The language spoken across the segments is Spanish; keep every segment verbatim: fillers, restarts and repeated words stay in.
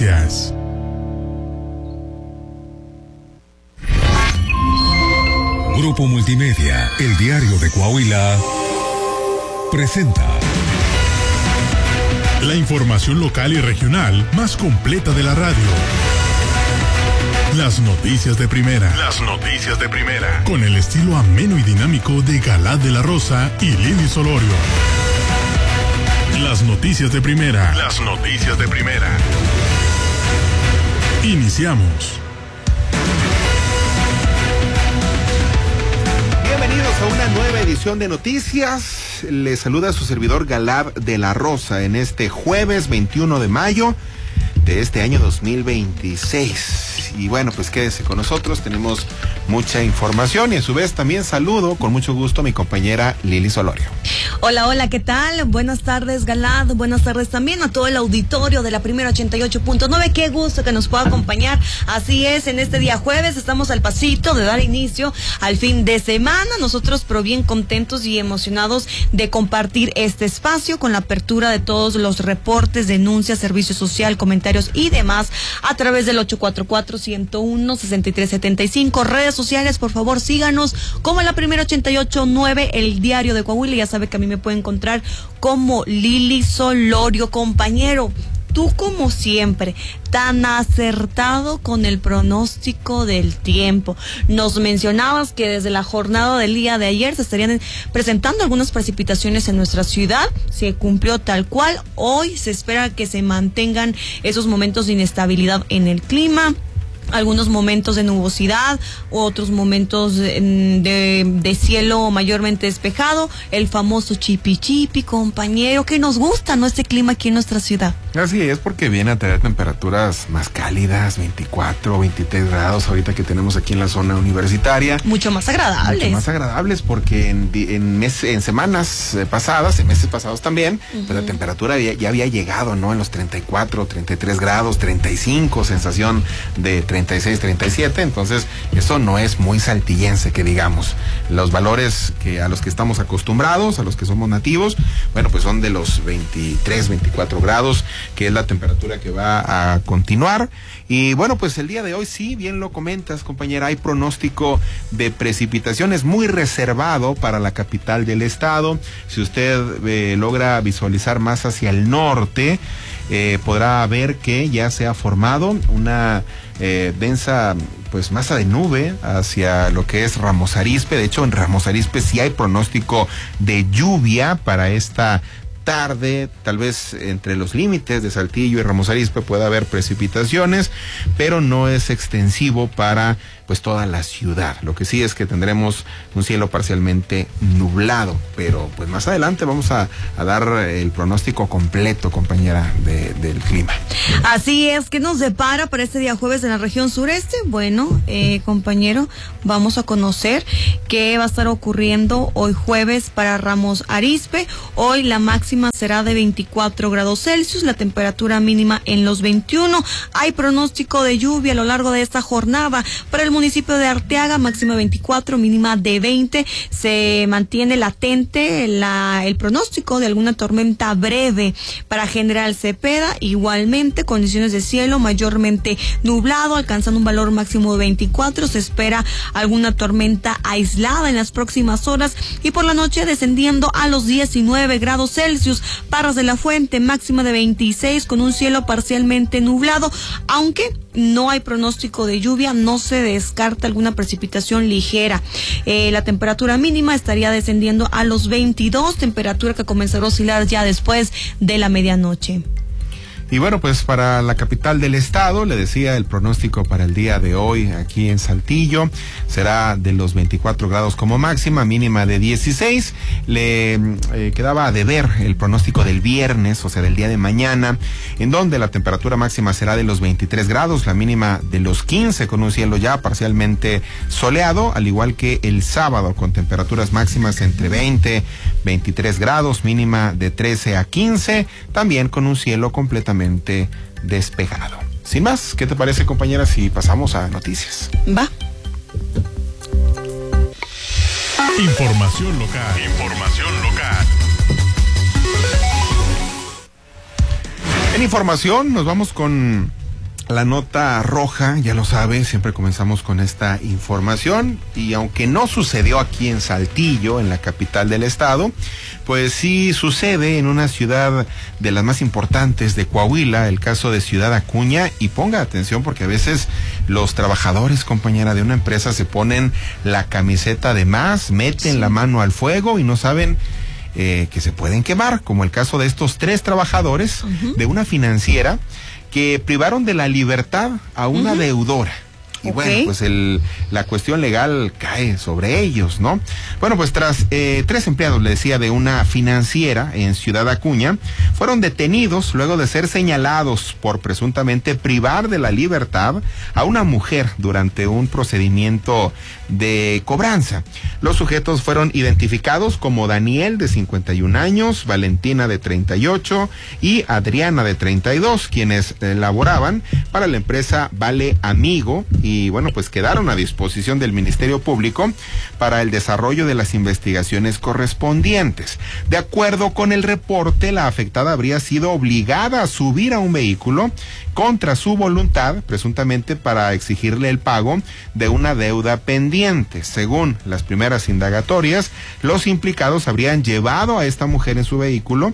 noticias. Grupo Multimedia, el diario de Coahuila, presenta la información local y regional más completa de la radio. Las noticias de primera. Las noticias de primera. Con el estilo ameno y dinámico de Galad de la Rosa y Lili Solorio. Las noticias de primera. Las noticias de primera. Iniciamos. Bienvenidos a una nueva edición de Noticias. Les saluda su servidor Galad de la Rosa en este jueves veintiuno de mayo de este año dos mil veintiséis. Y bueno, pues quédese con nosotros, tenemos mucha información y a su vez también saludo con mucho gusto a mi compañera Lili Solorio. Hola, hola, ¿qué tal? Buenas tardes, Galad. Buenas tardes también a todo el auditorio de la Primera ochenta y ocho punto nueve. Qué gusto que nos pueda acompañar. Así es, en este día jueves estamos al pasito de dar inicio al fin de semana. Nosotros, pero bien contentos y emocionados de compartir este espacio con la apertura de todos los reportes, denuncias, servicio social, comentarios y demás a través del ocho cuatro cuatro, ciento uno, sesenta y tres setenta y cinco. Redes sociales, por favor, síganos como la Primera ochenta y ocho punto nueve, el diario de Coahuila. Ya sabe que a mí me puede encontrar como Lili Solorio. Compañero, tú como siempre, tan acertado con el pronóstico del tiempo. Nos mencionabas que desde la jornada del día de ayer se estarían presentando algunas precipitaciones en nuestra ciudad. Se cumplió tal cual. Hoy se espera que se mantengan esos momentos de inestabilidad en el clima. Algunos momentos de nubosidad, otros momentos de, de, de cielo mayormente despejado, el famoso chipi chipi, compañero, que nos gusta, ¿no? Este clima aquí en nuestra ciudad. Así es, porque viene a traer temperaturas más cálidas, veinticuatro, veintitrés grados ahorita que tenemos aquí en la zona universitaria. Mucho más agradables. Mucho más agradables porque en, en, mes, en semanas pasadas, en meses pasados también, uh-huh. pues la temperatura ya, ya había llegado, ¿no? En los treinta y cuatro, treinta y tres grados, treinta y cinco, sensación de treinta y seis, treinta y siete, entonces eso no es muy saltillense, que digamos. Los valores que a los que estamos acostumbrados, a los que somos nativos, bueno, pues son de los veintitrés, veinticuatro grados, que es la temperatura que va a continuar. Y bueno, pues el día de hoy, sí, bien lo comentas, compañera, hay pronóstico de precipitaciones muy reservado para la capital del estado. Si usted eh, logra visualizar más hacia el norte, eh, podrá ver que ya se ha formado una eh, densa pues masa de nube hacia lo que es Ramos Arizpe. De hecho, en Ramos Arizpe sí hay pronóstico de lluvia para esta tarde, tal vez entre los límites de Saltillo y Ramos Arizpe pueda haber precipitaciones, pero no es extensivo para pues toda la ciudad. Lo que sí es que tendremos un cielo parcialmente nublado, pero pues más adelante vamos a, a dar el pronóstico completo, compañera, de, del clima. Así es, ¿qué nos depara para este día jueves en la región sureste? Bueno, eh, compañero, vamos a conocer qué va a estar ocurriendo hoy jueves para Ramos Arizpe. Hoy la máxima será de veinticuatro grados Celsius, la temperatura mínima en los veintiuno. Hay pronóstico de lluvia a lo largo de esta jornada. Para el municipio de Arteaga, máxima veinticuatro, mínima de veinte. Se mantiene latente la, el pronóstico de alguna tormenta breve para General Cepeda. Igualmente, condiciones de cielo mayormente nublado, alcanzando un valor máximo de veinticuatro. Se espera alguna tormenta aislada en las próximas horas y por la noche descendiendo a los diecinueve grados Celsius. Parras de la Fuente, máxima de veintiséis con un cielo parcialmente nublado, aunque no hay pronóstico de lluvia, no se descarta alguna precipitación ligera. Eh, la temperatura mínima estaría descendiendo a los veintidós, temperatura que comenzará a oscilar ya después de la medianoche. Y bueno, pues para la capital del estado, le decía, el pronóstico para el día de hoy aquí en Saltillo será de los veinticuatro grados como máxima, mínima de dieciséis. Le eh, quedaba a deber el pronóstico del viernes, o sea, del día de mañana, en donde la temperatura máxima será de los veintitrés grados, la mínima de los quince, con un cielo ya parcialmente soleado, al igual que el sábado, con temperaturas máximas entre veinte, veintitrés grados, mínima de trece a quince, también con un cielo completamente despejado. Sin más, ¿qué te parece, compañera, si pasamos a noticias? Va. Información local. Información local. En información nos vamos con La nota roja, ya lo sabe, siempre comenzamos con esta información y aunque no sucedió aquí en Saltillo, en la capital del estado, pues sí sucede en una ciudad de las más importantes de Coahuila, el caso de Ciudad Acuña, y ponga atención porque a veces los trabajadores, compañera, de una empresa se ponen la camiseta de más, meten sí. la mano al fuego y no saben eh, que se pueden quemar, como el caso de estos tres trabajadores uh-huh. de una financiera que privaron de la libertad a una uh-huh. deudora. Y okay. bueno, pues el, la cuestión legal cae sobre ellos, ¿no? Bueno, pues tras eh, tres empleados, le decía, de una financiera en Ciudad Acuña, fueron detenidos luego de ser señalados por presuntamente privar de la libertad a una mujer durante un procedimiento de cobranza. Los sujetos fueron identificados como Daniel, de cincuenta y un años, Valentina, de treinta y ocho, y Adriana, de treinta y dos, quienes eh, laboraban para la empresa Vale Amigo, y y bueno, pues quedaron a disposición del Ministerio Público para el desarrollo de las investigaciones correspondientes. De acuerdo con el reporte, la afectada habría sido obligada a subir a un vehículo contra su voluntad, presuntamente para exigirle el pago de una deuda pendiente. Según las primeras indagatorias, los implicados habrían llevado a esta mujer en su vehículo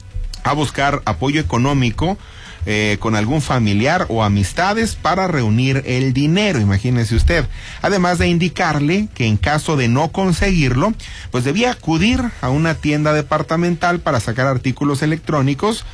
a buscar apoyo económico Eh, con algún familiar o amistades para reunir el dinero, imagínese usted. Además de indicarle que en caso de no conseguirlo, pues debía acudir a una tienda departamental para sacar artículos electrónicos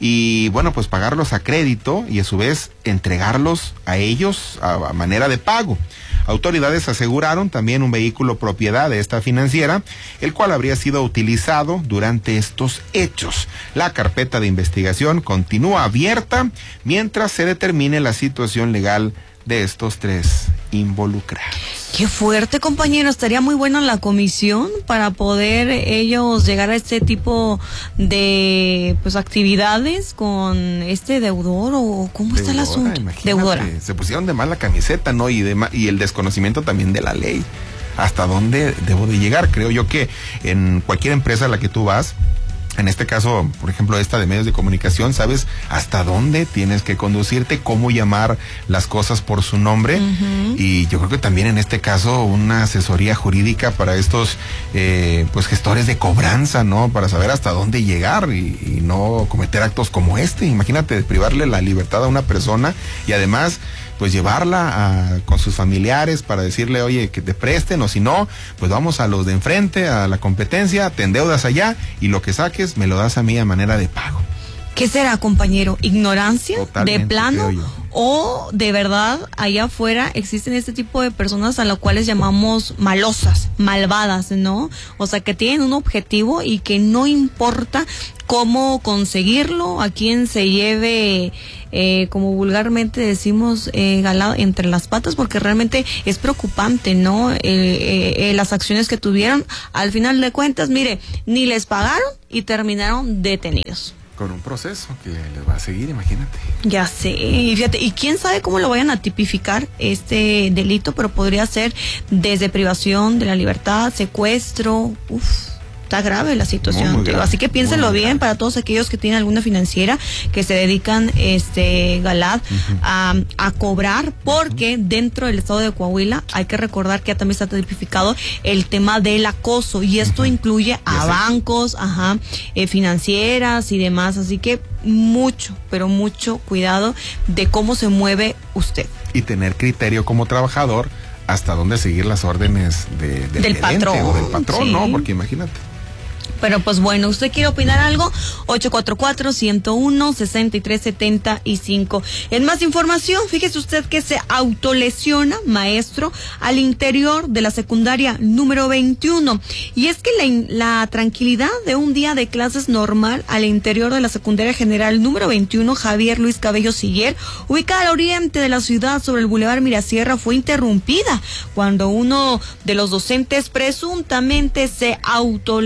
y bueno, pues pagarlos a crédito y a su vez entregarlos a ellos a, a manera de pago. Autoridades aseguraron también un vehículo propiedad de esta financiera, el cual habría sido utilizado durante estos hechos. La carpeta de investigación continúa abierta mientras se determine la situación legal de estos tres involucrados. Qué fuerte, compañero. Estaría muy buena la comisión para poder ellos llegar a este tipo de pues actividades con este deudor, o cómo está el asunto. Deudora. Se pusieron de mal la camiseta, ¿no? Y, de ma- y el desconocimiento también de la ley. ¿Hasta dónde debo de llegar? Creo yo que en cualquier empresa a la que tú vas, en este caso, por ejemplo, esta de medios de comunicación, sabes hasta dónde tienes que conducirte, cómo llamar las cosas por su nombre. Uh-huh. Y yo creo que también en este caso una asesoría jurídica para estos eh, pues gestores de cobranza, ¿no? Para saber hasta dónde llegar y, y no cometer actos como este. Imagínate privarle la libertad a una persona y además pues llevarla a, con sus familiares para decirle, oye, que te presten, o si no, pues vamos a los de enfrente, a la competencia, te endeudas allá y lo que saques me lo das a mí a manera de pago. ¿Qué será, compañero? ¿Ignorancia? Totalmente, ¿de plano? ¿O de verdad allá afuera existen este tipo de personas a las cuales llamamos malosas, malvadas, ¿no? O sea, que tienen un objetivo y que no importa cómo conseguirlo, a quién se lleve, eh, como vulgarmente decimos, eh, galado entre las patas, porque realmente es preocupante, ¿no? Eh, eh, eh, las acciones que tuvieron, al final de cuentas, mire, ni les pagaron y terminaron detenidos. Con un proceso que les va a seguir, imagínate. Ya sé, y fíjate, y quién sabe cómo lo vayan a tipificar este delito, pero podría ser desde privación de la libertad, secuestro, uff. Está grave la situación, muy, muy grave, así que piénsenlo bien grave. Para todos aquellos que tienen alguna financiera que se dedican, este, Galad, uh-huh. a, a cobrar, porque uh-huh. dentro del estado de Coahuila hay que recordar que ya también está tipificado el tema del acoso, y esto uh-huh. incluye a bancos, ajá, eh, financieras y demás, así que mucho, pero mucho cuidado de cómo se mueve usted. Y tener criterio como trabajador hasta dónde seguir las órdenes de, del, del patrón o del patrón, sí. ¿no? Porque imagínate. Pero pues bueno, ¿usted quiere opinar algo? ocho cuatro cuatro, uno cero uno, seis tres siete cinco. En más información, fíjese usted que se autolesiona maestro al interior de la secundaria número veintiuno. Y es que la, la tranquilidad de un día de clases normal al interior de la secundaria general número veintiuno, Javier Luis Cabello Siller, ubicada al oriente de la ciudad sobre el Boulevard Mirasierra, fue interrumpida cuando uno de los docentes presuntamente se autolesionó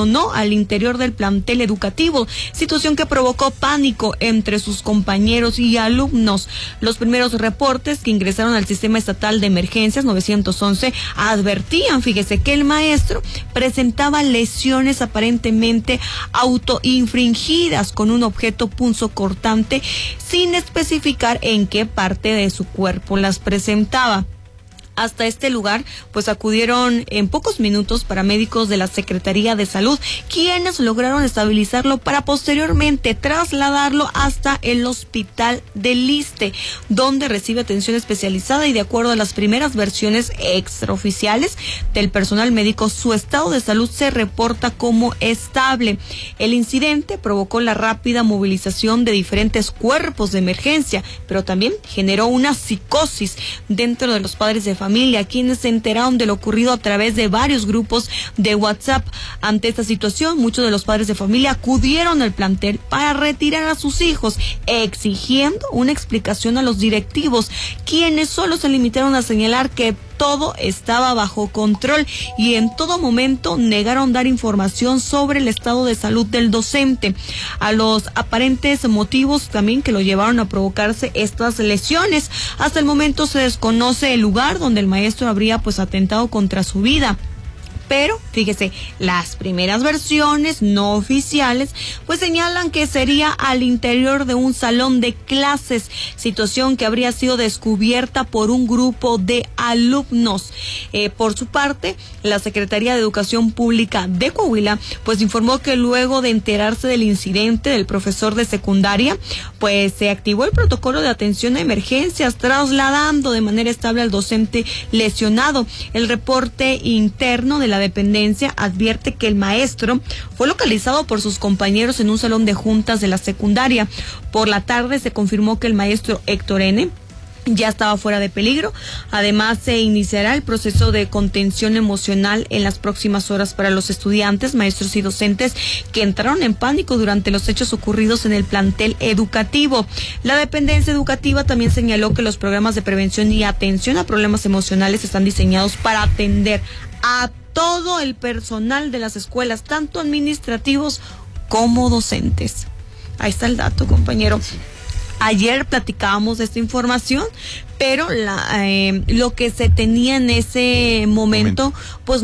detonó al interior del plantel educativo, situación que provocó pánico entre sus compañeros y alumnos. Los primeros reportes que ingresaron al sistema estatal de emergencias nueve once advertían, fíjese, que el maestro presentaba lesiones aparentemente autoinfringidas con un objeto punzocortante sin especificar en qué parte de su cuerpo las presentaba. Hasta este lugar, pues acudieron en pocos minutos paramédicos de la Secretaría de Salud, quienes lograron estabilizarlo para posteriormente trasladarlo hasta el Hospital del Iste, donde recibe atención especializada y de acuerdo a las primeras versiones extraoficiales del personal médico, su estado de salud se reporta como estable. El incidente provocó la rápida movilización de diferentes cuerpos de emergencia, pero también generó una psicosis dentro de los padres de familia. familia, quienes se enteraron de lo ocurrido a través de varios grupos de WhatsApp. Ante esta situación, muchos de los padres de familia acudieron al plantel para retirar a sus hijos, exigiendo una explicación a los directivos, quienes solo se limitaron a señalar que todo estaba bajo control y en todo momento negaron dar información sobre el estado de salud del docente. A los aparentes motivos también que lo llevaron a provocarse estas lesiones. Hasta el momento se desconoce el lugar donde el maestro habría pues atentado contra su vida. Pero, fíjese, las primeras versiones no oficiales pues señalan que sería al interior de un salón de clases, situación que habría sido descubierta por un grupo de alumnos. Eh, por su parte, la Secretaría de Educación Pública de Coahuila pues informó que luego de enterarse del incidente del profesor de secundaria, pues se activó el protocolo de atención a emergencias, trasladando de manera estable al docente lesionado. El reporte interno de la dependencia advierte que el maestro fue localizado por sus compañeros en un salón de juntas de la secundaria. Por la tarde se confirmó que el maestro Héctor N. ya estaba fuera de peligro. Además, se iniciará el proceso de contención emocional en las próximas horas para los estudiantes, maestros y docentes que entraron en pánico durante los hechos ocurridos en el plantel educativo. La dependencia educativa también señaló que los programas de prevención y atención a problemas emocionales están diseñados para atender a todo el personal de las escuelas, tanto administrativos como docentes. Ahí está el dato, compañero. Ayer platicábamos de esta información, pero la, eh, lo que se tenía en ese momento, pues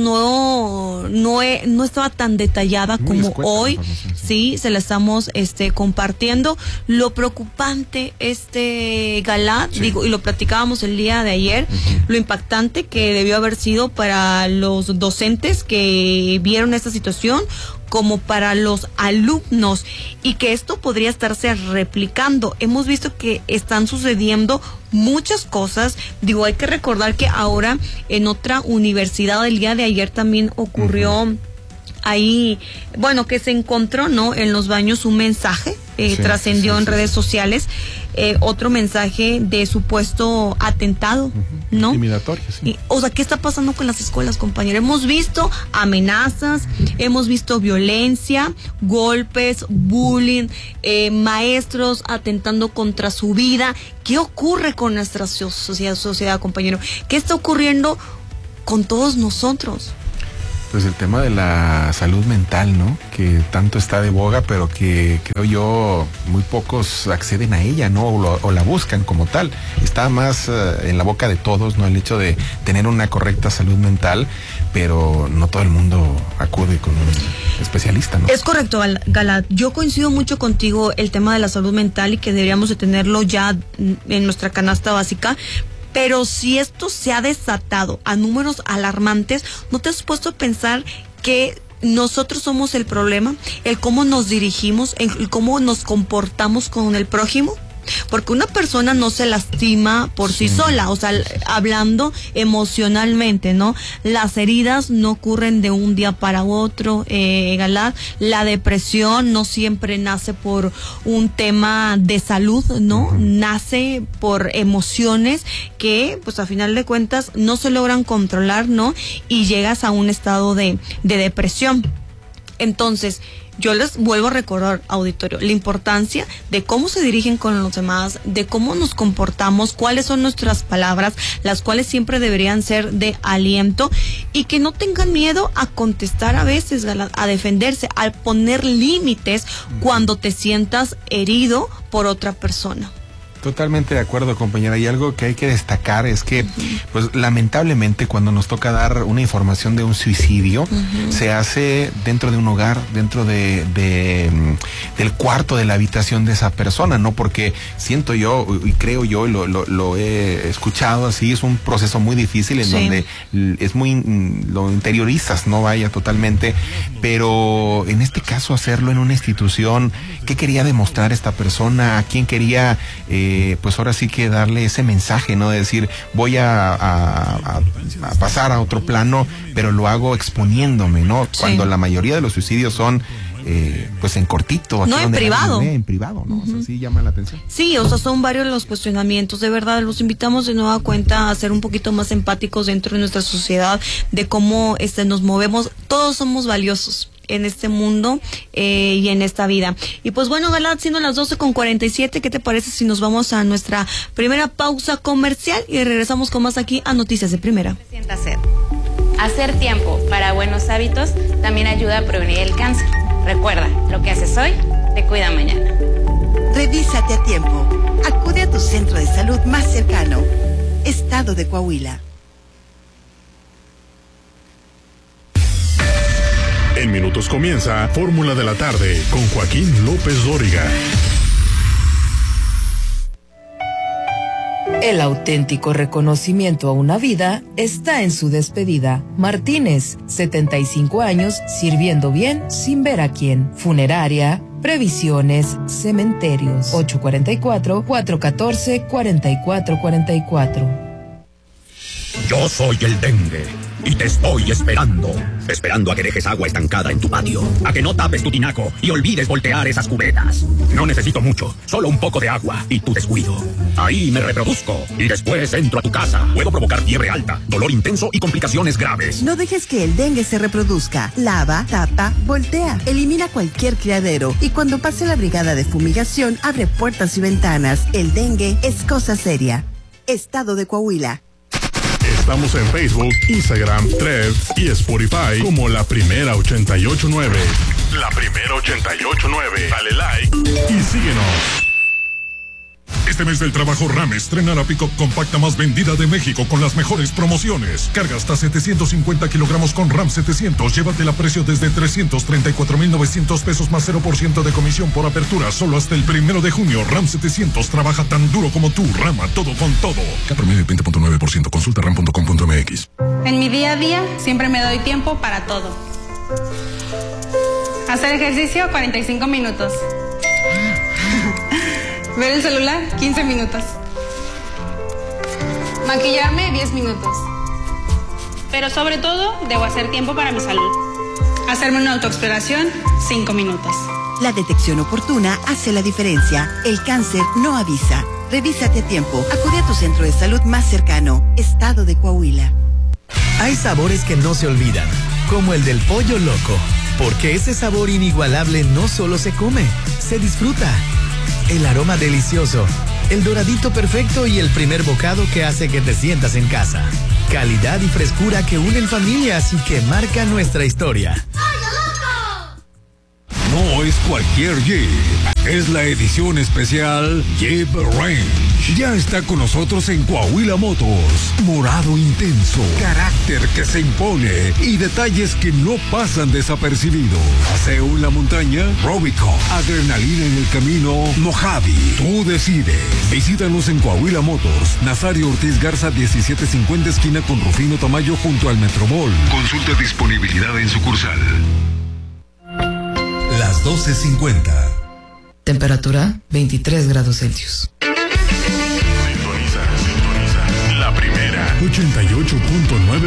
no no, he, no estaba tan detallada Muy como hoy. Sí, se la estamos este compartiendo. Lo preocupante, este Galá, sí. digo, y lo platicábamos el día de ayer, uh-huh. lo impactante que debió haber sido para los docentes que vieron esta situación, como para los alumnos, y que esto podría estarse replicando. Hemos visto que están sucediendo muchas cosas. Digo, hay que recordar que ahora en otra universidad el día de ayer también ocurrió uh-huh. ahí, bueno, que se encontró, ¿no?, en los baños un mensaje, eh, sí, trascendió sí, en sí, redes sí. sociales, eh, otro mensaje de supuesto atentado, uh-huh. ¿no? Intimidatorio, sí. Y, o sea, ¿qué está pasando con las escuelas, compañero? Hemos visto amenazas, hemos visto violencia, golpes, bullying, eh, maestros atentando contra su vida. ¿Qué ocurre con nuestra sociedad, sociedad, compañero? ¿Qué está ocurriendo con todos nosotros? Pues el tema de la salud mental, ¿no? Que tanto está de boga, pero que creo yo muy pocos acceden a ella, ¿no? O, lo, o la buscan como tal. Está más uh, en la boca de todos, ¿no? El hecho de tener una correcta salud mental, pero no todo el mundo acude con un especialista, ¿no? Es correcto, Gala. Yo coincido mucho contigo el tema de la salud mental y que deberíamos de tenerlo ya en nuestra canasta básica. Pero si esto se ha desatado a números alarmantes, ¿no te has puesto a pensar que nosotros somos el problema? El cómo nos dirigimos, el cómo nos comportamos con el prójimo. Porque una persona no se lastima por sí, sí sola, o sea, hablando emocionalmente, ¿no? Las heridas no ocurren de un día para otro, eh, Galá. La depresión no siempre nace por un tema de salud, ¿no? Uh-huh. Nace por emociones que, pues a final de cuentas, no se logran controlar, ¿no? Y llegas a un estado de, de depresión. Entonces, yo les vuelvo a recordar, auditorio, la importancia de cómo se dirigen con los demás, de cómo nos comportamos, cuáles son nuestras palabras, las cuales siempre deberían ser de aliento, y que no tengan miedo a contestar a veces, a defenderse, al poner límites cuando te sientas herido por otra persona. Totalmente de acuerdo, compañera. Y algo que hay que destacar es que, pues, lamentablemente, cuando nos toca dar una información de un suicidio, uh-huh. se hace dentro de un hogar, dentro de, de del cuarto de la habitación de esa persona, ¿no? Porque siento yo, y creo yo, lo, lo, lo he escuchado así, es un proceso muy difícil en sí. donde es muy, lo interiorizas, ¿no? Vaya, totalmente. Pero en este caso, hacerlo en una institución, ¿qué quería demostrar esta persona? ¿A quién quería, eh, pues ahora sí que darle ese mensaje, ¿no? De decir, voy a, a, a, a pasar a otro plano, pero lo hago exponiéndome, ¿no? Sí. Cuando la mayoría de los suicidios son, eh, pues en cortito. No, en privado. Ve, en privado, ¿no? Uh-huh. O sea, sí llama la atención. Sí, o sea, son varios los cuestionamientos. De verdad, los invitamos de nueva cuenta a ser un poquito más empáticos dentro de nuestra sociedad, de cómo este, nos movemos. Todos somos valiosos en este mundo eh, y en esta vida. Y pues bueno, Galad, siendo las doce con cuarenta y siete, ¿qué te parece si nos vamos a nuestra primera pausa comercial y regresamos con más aquí a Noticias de Primera? Sienta hacer. Hacer tiempo para buenos hábitos también ayuda a prevenir el cáncer. Recuerda, lo que haces hoy te cuida mañana. Revísate a tiempo. Acude a tu centro de salud más cercano. Estado de Coahuila. En minutos comienza Fórmula de la Tarde con Joaquín López Dóriga. El auténtico reconocimiento a una vida está en su despedida. Martínez, setenta y cinco años, sirviendo bien sin ver a quién. Funeraria, previsiones, cementerios. ocho cuatro cuatro, cuatro uno cuatro, cuatro cuatro cuatro cuatro. Yo soy el dengue y te estoy esperando. Esperando a que dejes agua estancada en tu patio, a que no tapes tu tinaco y olvides voltear esas cubetas. No necesito mucho, solo un poco de agua y tu descuido. Ahí me reproduzco y después entro a tu casa. Puedo provocar fiebre alta, dolor intenso y complicaciones graves. No dejes que el dengue se reproduzca. Lava, tapa, voltea. Elimina cualquier criadero y cuando pase la brigada de fumigación, abre puertas y ventanas. El dengue es cosa seria. Estado de Coahuila. Estamos en Facebook, Instagram, Threads y Spotify como La Primera ochenta y ocho nueve. La Primera ochenta y ocho nueve. Dale like y síguenos. Este mes del trabajo RAM estrena la pick-up compacta más vendida de México con las mejores promociones. Carga hasta setecientos cincuenta kilogramos con RAM setecientos. Llévatela a precio desde trescientos treinta y cuatro mil novecientos pesos más cero por ciento de comisión por apertura. Solo hasta el primero de junio. RAM setecientos trabaja tan duro como tú. Rama todo con todo. K promedio veinte punto nueve por ciento. Consulta ram punto com punto m x. En mi día a día siempre me doy tiempo para todo. Hacer ejercicio cuarenta y cinco minutos. Ver el celular, quince minutos. Maquillarme, diez minutos. Pero sobre todo, debo hacer tiempo para mi salud. Hacerme una autoexploración, cinco minutos. La detección oportuna hace la diferencia. El cáncer no avisa. Revísate a tiempo. Acude a tu centro de salud más cercano. Estado de Coahuila. Hay sabores que no se olvidan, como el del pollo loco. Porque ese sabor inigualable no solo se come, se disfruta. El aroma delicioso, el doradito perfecto y el primer bocado que hace que te sientas en casa. Calidad y frescura que unen familias y que marcan nuestra historia. No es cualquier Jeep, es la edición especial Jeep Range. Ya está con nosotros en Coahuila Motors. Morado intenso, carácter que se impone y detalles que no pasan desapercibidos. Paseo en la montaña, Rubicon, adrenalina en el camino, Mojave. Tú decides. Visítanos en Coahuila Motors, Nazario Ortiz Garza diecisiete cincuenta esquina con Rufino Tamayo junto al Metromall. Consulta disponibilidad en sucursal. Las doce cincuenta. Temperatura veintitrés grados Celsius. Sintoniza, sintoniza. La Primera ochenta y ocho punto nueve.